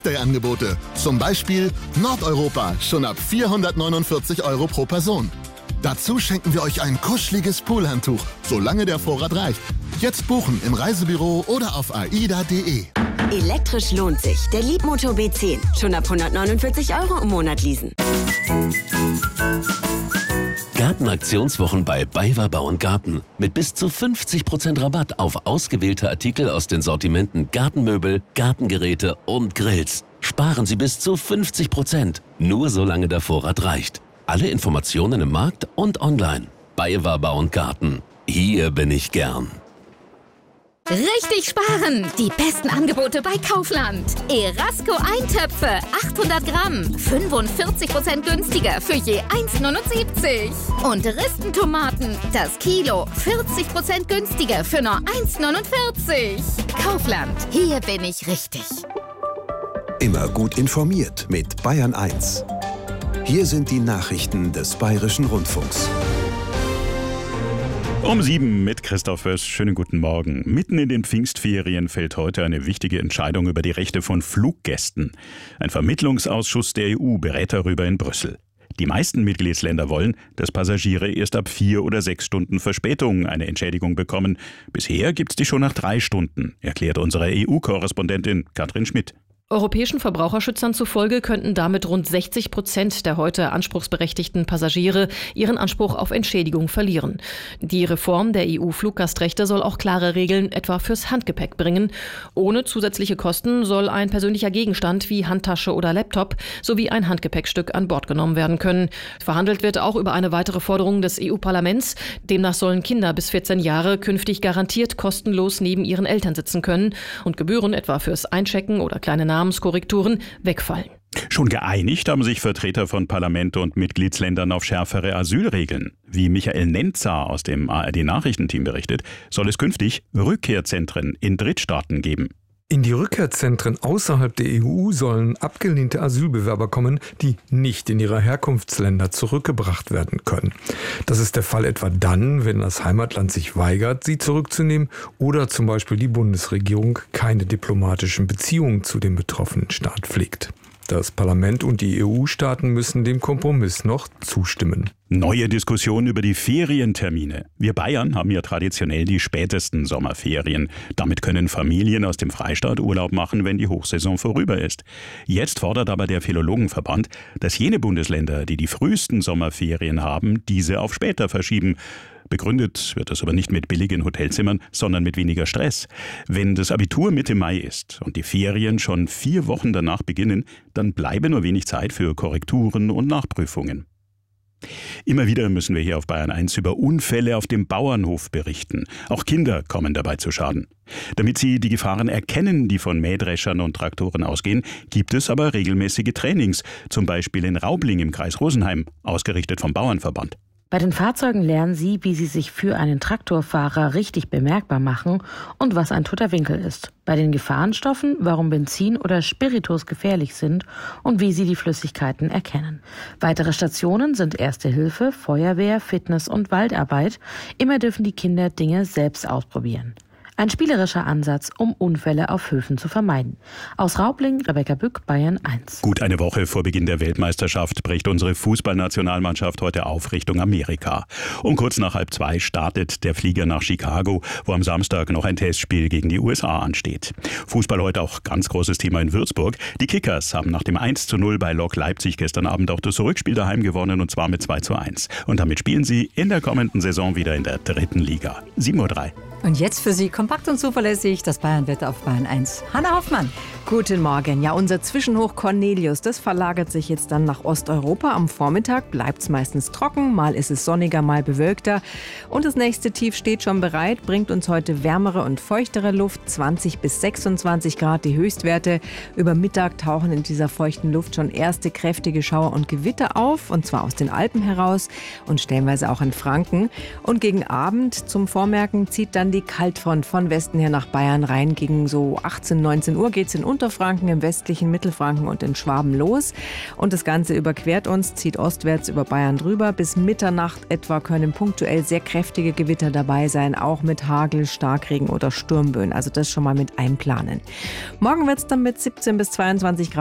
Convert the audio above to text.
Day-Angebote. Zum Beispiel Nordeuropa schon ab 449 € pro Person. Dazu schenken wir euch ein kuscheliges Poolhandtuch, solange der Vorrat reicht. Jetzt buchen im Reisebüro oder auf aida.de. Elektrisch lohnt sich. Der Leapmotor B10. Schon ab 149 € im Monat leasen. Gartenaktionswochen bei BayWa Bau & Garten. Mit bis zu 50% Rabatt auf ausgewählte Artikel aus den Sortimenten Gartenmöbel, Gartengeräte und Grills. Sparen Sie bis zu 50%. Nur solange der Vorrat reicht. Alle Informationen im Markt und online. BayWa Bau & Garten. Hier bin ich gern. Richtig sparen! Die besten Angebote bei Kaufland. Erasco Eintöpfe, 800 Gramm, 45% günstiger für je 1,79. Und Ristentomaten, das Kilo, 40% günstiger für nur 1,49. Kaufland, hier bin ich richtig. Immer gut informiert mit Bayern 1. Hier sind die Nachrichten des Bayerischen Rundfunks. Um 7 mit Christoph Wöss. Schönen guten Morgen. Mitten in den Pfingstferien fällt heute eine wichtige Entscheidung über die Rechte von Fluggästen. Ein Vermittlungsausschuss der EU berät darüber in Brüssel. Die meisten Mitgliedsländer wollen, dass Passagiere erst ab 4 oder 6 Stunden Verspätung eine Entschädigung bekommen. Bisher gibt's die schon nach 3 Stunden, erklärt unsere EU-Korrespondentin Katrin Schmidt. Europäischen Verbraucherschützern zufolge könnten damit rund 60% der heute anspruchsberechtigten Passagiere ihren Anspruch auf Entschädigung verlieren. Die Reform der EU-Fluggastrechte soll auch klare Regeln etwa fürs Handgepäck bringen. Ohne zusätzliche Kosten soll ein persönlicher Gegenstand wie Handtasche oder Laptop sowie ein Handgepäckstück an Bord genommen werden können. Verhandelt wird auch über eine weitere Forderung des EU-Parlaments. Demnach sollen Kinder bis 14 Jahre künftig garantiert kostenlos neben ihren Eltern sitzen können und Gebühren etwa fürs Einchecken oder kleine Namenskorrekturen wegfallen. Schon geeinigt haben sich Vertreter von Parlament und Mitgliedsländern auf schärfere Asylregeln. Wie Michael Nenzer aus dem ARD-Nachrichtenteam berichtet, soll es künftig Rückkehrzentren in Drittstaaten geben. In die Rückkehrzentren außerhalb der EU sollen abgelehnte Asylbewerber kommen, die nicht in ihre Herkunftsländer zurückgebracht werden können. Das ist der Fall etwa dann, wenn das Heimatland sich weigert, sie zurückzunehmen oder zum Beispiel die Bundesregierung keine diplomatischen Beziehungen zu dem betroffenen Staat pflegt. Das Parlament und die EU-Staaten müssen dem Kompromiss noch zustimmen. Neue Diskussion über die Ferientermine. Wir Bayern haben ja traditionell die spätesten Sommerferien. Damit können Familien aus dem Freistaat Urlaub machen, wenn die Hochsaison vorüber ist. Jetzt fordert aber der Philologenverband, dass jene Bundesländer, die die frühesten Sommerferien haben, diese auf später verschieben. Begründet wird das aber nicht mit billigen Hotelzimmern, sondern mit weniger Stress. Wenn das Abitur Mitte Mai ist und die Ferien schon 4 Wochen danach beginnen, dann bleibe nur wenig Zeit für Korrekturen und Nachprüfungen. Immer wieder müssen wir hier auf Bayern 1 über Unfälle auf dem Bauernhof berichten. Auch Kinder kommen dabei zu Schaden. Damit sie die Gefahren erkennen, die von Mähdreschern und Traktoren ausgehen, gibt es aber regelmäßige Trainings, zum Beispiel in Raubling im Kreis Rosenheim, ausgerichtet vom Bauernverband. Bei den Fahrzeugen lernen sie, wie sie sich für einen Traktorfahrer richtig bemerkbar machen und was ein toter Winkel ist. Bei den Gefahrenstoffen, warum Benzin oder Spiritus gefährlich sind und wie sie die Flüssigkeiten erkennen. Weitere Stationen sind Erste Hilfe, Feuerwehr, Fitness und Waldarbeit. Immer dürfen die Kinder Dinge selbst ausprobieren. Ein spielerischer Ansatz, um Unfälle auf Höfen zu vermeiden. Aus Raubling, Rebecca Bück, Bayern 1. Gut eine Woche vor Beginn der Weltmeisterschaft bricht unsere Fußballnationalmannschaft heute auf Richtung Amerika. Um kurz nach 1:30 startet der Flieger nach Chicago, wo am Samstag noch ein Testspiel gegen die USA ansteht. Fußball heute auch ganz großes Thema in Würzburg. Die Kickers haben nach dem 1:0 bei Lok Leipzig gestern Abend auch das Rückspiel daheim gewonnen, und zwar mit 2:1. Und damit spielen sie in der kommenden Saison wieder in der 3. Liga. 7:03 Uhr. Und jetzt für Sie kompakt und zuverlässig das Bayernwetter auf Bayern 1. Hanna Hoffmann. Guten Morgen. Ja, unser Zwischenhoch Cornelius, das verlagert sich jetzt dann nach Osteuropa. Am Vormittag bleibt es meistens trocken, mal ist es sonniger, mal bewölkter. Und das nächste Tief steht schon bereit, bringt uns heute wärmere und feuchtere Luft, 20 bis 26 Grad die Höchstwerte. Über Mittag tauchen in dieser feuchten Luft schon erste kräftige Schauer und Gewitter auf, und zwar aus den Alpen heraus und stellenweise auch in Franken. Und gegen Abend zum Vormerken zieht dann dann die Kaltfront von Westen her nach Bayern rein. Gegen so 18, 19 Uhr geht es in Unterfranken, im westlichen Mittelfranken und in Schwaben los. Und das Ganze überquert uns, zieht ostwärts über Bayern drüber. Bis Mitternacht etwa können punktuell sehr kräftige Gewitter dabei sein, auch mit Hagel, Starkregen oder Sturmböen. Also das schon mal mit einplanen. Morgen wird es dann mit 17 bis 22 Grad